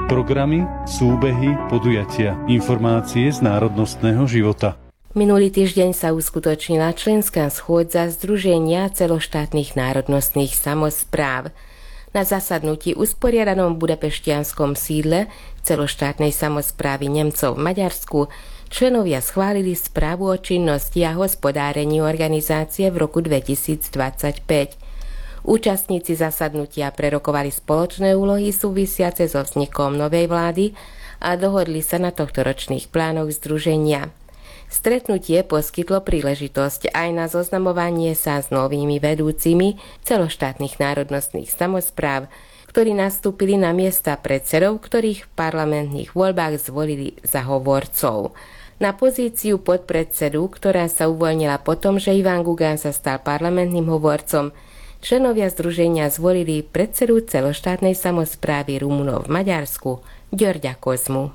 Programy, súbehy, podujatia, informácie z národnostného života. Minulý týždeň sa uskutočnila členská schôdza Združenia celoštátnych národnostných samospráv. Na zasadnutí usporiadanom v budapeštianskom sídle celoštátnej samosprávy Nemcov v Maďarsku členovia schválili správu o činnosti a hospodárení organizácie v roku 2025. Účastníci zasadnutia prerokovali spoločné úlohy súvisiace so vznikom novej vlády a dohodli sa na tohtoročných plánoch združenia. Stretnutie poskytlo príležitosť aj na zoznamovanie sa s novými vedúcimi celoštátnych národnostných samospráv, ktorí nastúpili na miesta predsedov, ktorých v parlamentných voľbách zvolili za hovorcov. Na pozíciu podpredsedu, ktorá sa uvoľnila potom, že Ivan Gugan sa stal parlamentným hovorcom, členovia združenia zvolili predsedu celoštátnej samosprávy Rumunov v Maďarsku, Györgya Kozmu.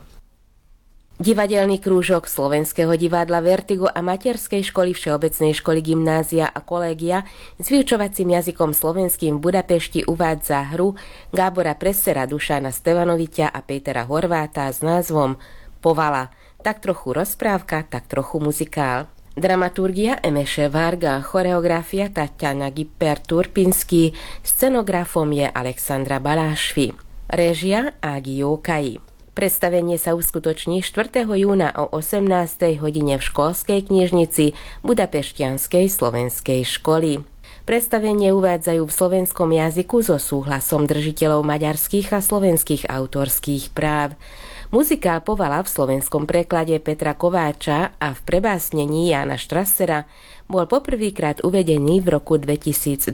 Divadelný krúžok Slovenského divadla Vertigo a Materskej školy Všeobecnej školy gymnázia a kolégia s vyučovacím jazykom slovenským v Budapešti uvádza hru Gábora Pressera, Dušana Stevanoviťa a Petera Horváta s názvom Povala. Tak trochu rozprávka, tak trochu muzikál. Dramaturgia Emeše Varga, choreografia Tatiana Gipper-Turpinský, scenografom je Alexandra Balášvi. Réžia Ági Jókai. Predstavenie sa uskutoční 4. júna o 18. hodine v školskej knižnici Budapeštianskej slovenskej školy. Predstavenie uvádzajú v slovenskom jazyku so súhlasom držiteľov maďarských a slovenských autorských práv. Muzikál Povala v slovenskom preklade Petra Kováča a v prebásnení Jána Štrassera bol poprvýkrát uvedený v roku 2023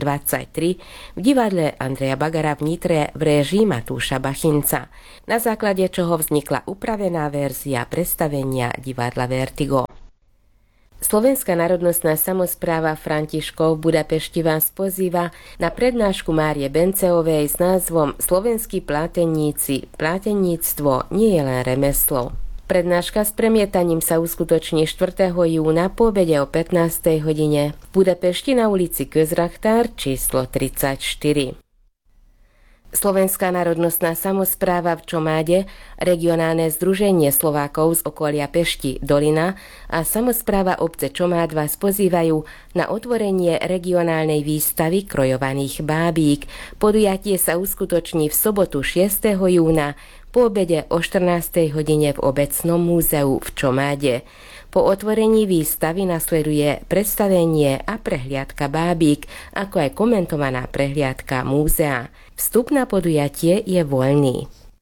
v divadle Andreja Bagara v Nitre v réžii Matúša Bachinca, na základe čoho vznikla upravená verzia predstavenia divadla Vertigo. Slovenská národnostná samospráva Františkov v Budapešti vás pozýva na prednášku Márie Benceovej s názvom Slovenskí pláteníci. Pláteníctvo nie je len remeslo. Prednáška s premietaním sa uskutoční 4. júna po obede o 15. hodine v Budapešti na ulici Közrachtár číslo 34. Slovenská národnostná samospráva v Čomáde, regionálne združenie Slovákov z okolia Pešti Dolina a samospráva obce Čomád vás pozývajú na otvorenie regionálnej výstavy krojovaných bábík. Podujatie sa uskutoční v sobotu 6. júna po obede o 14. hodine v Obecnom múzeu v Čomáde. Po otvorení výstavy nasleduje predstavenie a prehliadka bábík, ako aj komentovaná prehliadka múzea. Vstup na podujatie je voľný.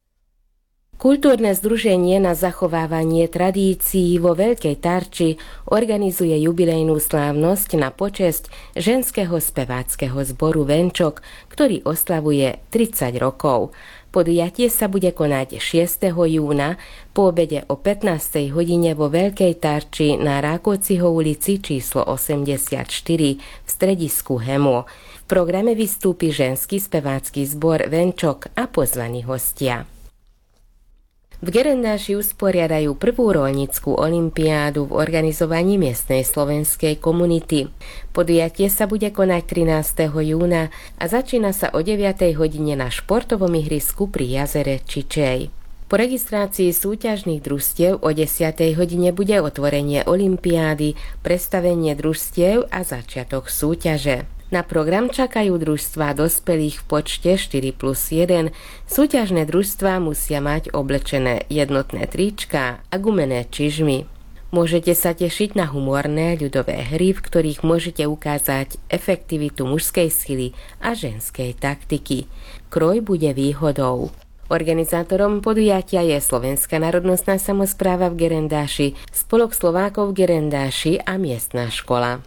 Kultúrne združenie na zachovávanie tradícií vo Veľkej Tarči organizuje jubilejnú slávnosť na počesť ženského speváckeho zboru Venčok, ktorý oslavuje 30 rokov. Podujatie sa bude konať 6. júna po obede o 15. hodine vo Veľkej Tarči na Rákociho ulici číslo 84 v stredisku Hemo. V programe vystúpi ženský spevácky zbor Venčok a pozvaní hostia. V Gerendáši usporiadajú prvú roľnícku olympiádu v organizovaní miestnej slovenskej komunity. Podujatie sa bude konať 13. júna a začína sa o 9. hodine na športovom ihrisku pri jazere Čičej. Po registrácii súťažných družstiev o 10. hodine bude otvorenie olympiády, predstavenie družstiev a začiatok súťaže. Na program čakajú družstvá dospelých v počte 4+1. Súťažné družstvá musia mať oblečené jednotné tričká a gumené čižmy. Môžete sa tešiť na humorné ľudové hry, v ktorých môžete ukázať efektivitu mužskej sily a ženskej taktiky. Kroj bude výhodou. Organizátorom podujatia je Slovenská národnostná samospráva v Gerendáši, Spolok Slovákov v Gerendáši a miestna škola.